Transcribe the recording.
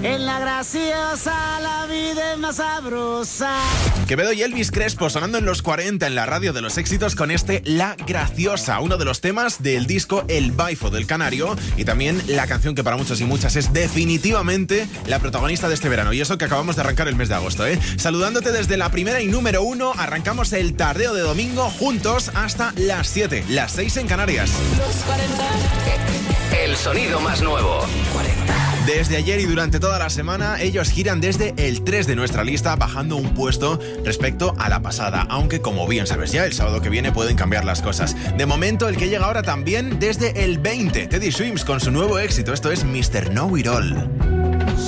En la graciosa la vida es más sabrosa. Quevedo y Elvis Crespo sonando en los 40 en la radio de los éxitos con este La Graciosa, uno de los temas del disco El Baifo del Canario y también la canción que para muchos y muchas es definitivamente la protagonista de este verano, y eso que acabamos de arrancar el mes de agosto, ¿eh? Saludándote desde la primera y número 1, arrancamos el tardeo de domingo juntos hasta las 7, las 6 en Canarias. Los 40. El sonido más nuevo. 40. Desde ayer y durante toda la semana, ellos giran desde el 3 de nuestra lista, bajando un puesto respecto a la pasada, aunque como bien sabes ya, el sábado que viene pueden cambiar las cosas. De momento, el que llega ahora también desde el 20, Teddy Swims con su nuevo éxito, esto es Mr. Know It All.